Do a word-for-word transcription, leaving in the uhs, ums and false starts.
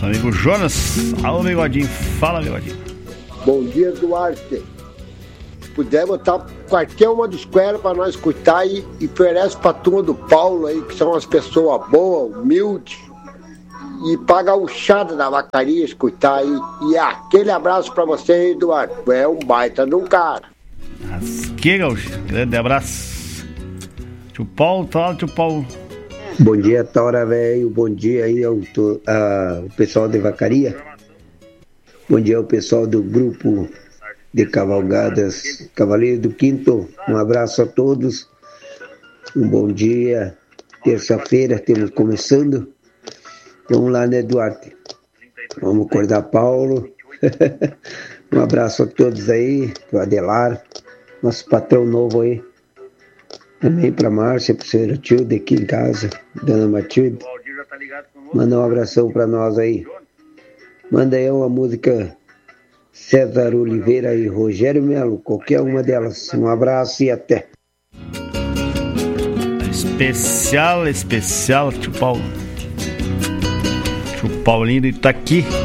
nosso amigo Jonas. Alô, Bigodinho. Fala, Bigodinho. Bom dia, Duarte. Se puder botar qualquer uma dos escola para nós escutar e, e oferece para a turma do Paulo aí, que são as pessoas boas, humildes, e paga o chado da vacaria escutar aí. E aquele abraço para você aí, Duarte. É um baita de um cara. Mas que gaúcho. Grande abraço. Tio Paulo, fala, tio Paulo. Bom dia, Taura Velho. Bom dia aí ao to, a, o pessoal de vacaria. Bom dia ao pessoal do grupo de cavalgadas Cavaleiro do Quinto. Um abraço a todos. Um bom dia. Terça-feira temos começando. Vamos lá, né, Duarte? Vamos acordar Paulo. Um abraço a todos aí. O Adelar, nosso patrão novo aí. Também para Márcia, para o senhor Tilde aqui em casa, Dona Matilde. Manda um abração para nós aí. Manda aí uma música César Oliveira e Rogério Melo, qualquer uma delas. Um abraço e até. Especial, especial, tio Paulo. Tio Paulinho do Itaqui.